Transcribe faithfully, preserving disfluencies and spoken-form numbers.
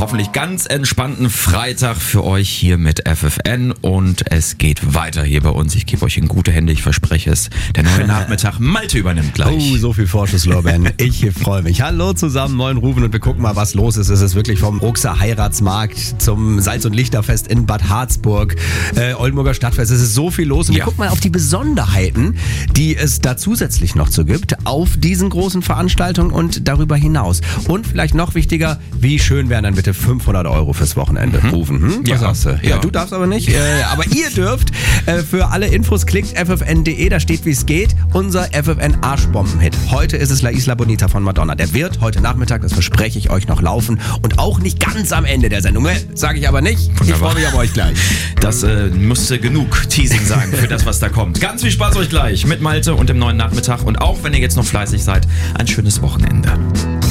hoffentlich ganz entspannten Freitag für euch hier mit F F N und es geht weiter hier bei uns. Ich gebe euch in gute Hände, ich verspreche es. Der neue Nachmittag, Malte übernimmt gleich. Oh, so viel Vorschusslorbeeren. Ich freue mich. Hallo zusammen, moin Ruben, und wir gucken mal, was los ist. Es ist wirklich vom Ruxer Heiratsmarkt zum Salz- und Lichterfest in Bad Harzburg, äh, Oldenburger Stadtfest. Es ist so viel los und Ja. wir gucken mal auf die Besonderheiten, die es da zusätzlich noch so gibt, auf diesen großen Veranstaltungen und darüber hinaus. Und vielleicht noch wichtiger, wie schön wären dann bitte fünfhundert Euro fürs Wochenende. Mhm. Rufen, hm? Was Ja. sagst du? Ja, Ja. du darfst aber nicht. Äh, aber ihr dürft. Äh, für alle Infos klickt f f n punkt d e, da steht, wie es geht. Unser F F N Arschbomben-Hit. Heute ist es La Isla Bonita von Madonna. Der wird heute Nachmittag, das verspreche ich euch, noch laufen. Und auch nicht ganz am Ende der Sendung. Sage ich aber nicht. Ich Wunderbar. freue mich auf euch gleich. Das äh, musste genug Teasing sein für das, was da kommt. Ganz viel Spaß euch gleich mit Malte und dem neuen Nachmittag. Und auch wenn ihr jetzt noch fleißig seid, ein schönes Wochenende.